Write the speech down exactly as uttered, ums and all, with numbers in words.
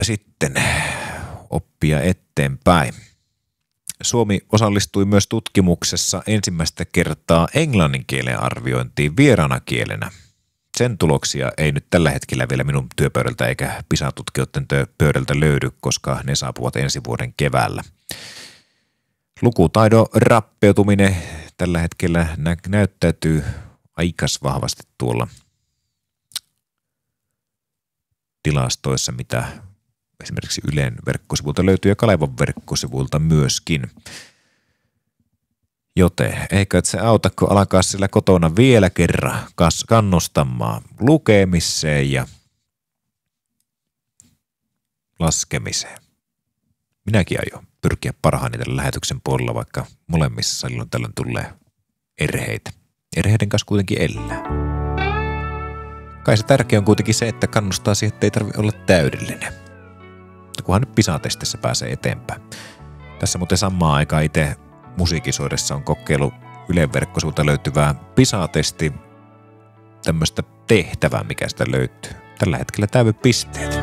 sitten oppia eteenpäin. Suomi osallistui myös tutkimuksessa ensimmäistä kertaa englannin kielen arviointiin vieraana kielenä. Sen tuloksia ei nyt tällä hetkellä vielä minun työpöydältä eikä PISA-tutkijoiden pöydältä löydy, koska ne saapuvat ensi vuoden keväällä. Lukutaidon rappeutuminen tällä hetkellä nä- näyttäytyy aikas vahvasti tuolla tilastoissa, mitä esimerkiksi Ylen verkkosivuilta löytyy ja Kalevan verkkosivuilta myöskin. Joten eikö se auta, kun alkaa sillä kotona vielä kerran kannustamaan lukemiseen ja laskemiseen. Minäkin aion pyrkiä parhaani tällä lähetyksen puolella, vaikka molemmissa silloin tällöin tulee erheitä. Erheiden kanssa kuitenkin elää. Kai se tärkeä on kuitenkin se, että kannustaa siihen, että ei tarvitse olla täydellinen. Kunhan nyt PISA-testissä pääsee eteenpäin. Tässä muuten samaan aikaan itse musiikisoidessa on kokeilu Ylen verkkosivuilta löytyvää PISA-testi, tämmöistä tehtävää, mikä sitä löytyy. Tällä hetkellä täyvy pisteet.